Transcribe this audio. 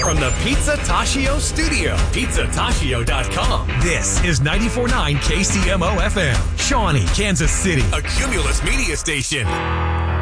from the Pizza Tashio studio. PizzaTashio.com. This is 94.9 KCMO FM, Shawnee, Kansas City. A Cumulus media station.